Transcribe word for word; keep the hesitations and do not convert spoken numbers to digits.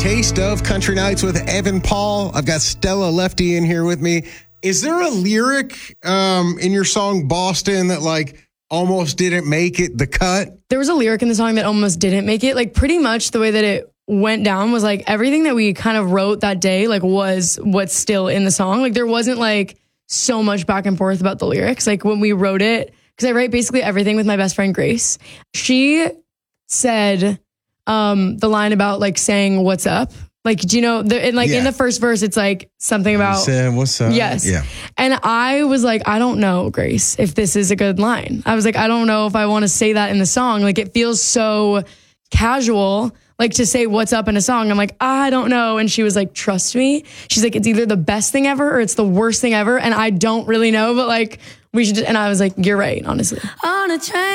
taste of Country Nights with Evan Paul. I've got Stella Lefty in here with me. Is there a lyric um, in your song Boston that like almost didn't make it the cut? There was a lyric in the song that almost didn't make it. Like pretty much the way that it went down was like everything that we kind of wrote that day like was what's still in the song. Like there wasn't like so much back and forth about the lyrics. Like when we wrote it, because I write basically everything with my best friend Grace. She said um, the line about like saying what's up. Like, do you know, the, and like yeah. in the first verse, it's like something about said, what's up? Yes. Yeah. And I was like, I don't know, Grace, if this is a good line. I was like, I don't know if I want to say that in the song. Like it feels so casual, like to say what's up in a song. I'm like, I don't know. And she was like, trust me. She's like, it's either the best thing ever or it's the worst thing ever. And I don't really know, but like we should, and I was like, you're right, honestly. On a train.